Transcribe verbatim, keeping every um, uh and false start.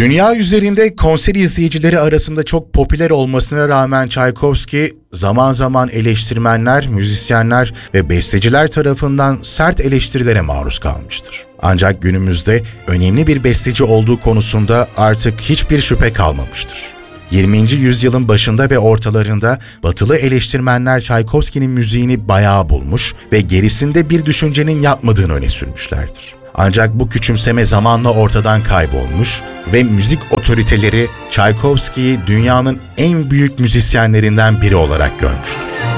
Dünya üzerinde konser izleyicileri arasında çok popüler olmasına rağmen Çaykovski, zaman zaman eleştirmenler, müzisyenler ve besteciler tarafından sert eleştirilere maruz kalmıştır. Ancak günümüzde önemli bir besteci olduğu konusunda artık hiçbir şüphe kalmamıştır. yirminci yüzyılın başında ve ortalarında batılı eleştirmenler Çaykovski'nin müziğini bayağı bulmuş ve gerisinde bir düşüncenin yatmadığını öne sürmüşlerdir. Ancak bu küçümseme zamanla ortadan kaybolmuş ve müzik otoriteleri Çaykovski'yi dünyanın en büyük müzisyenlerinden biri olarak görmüştür.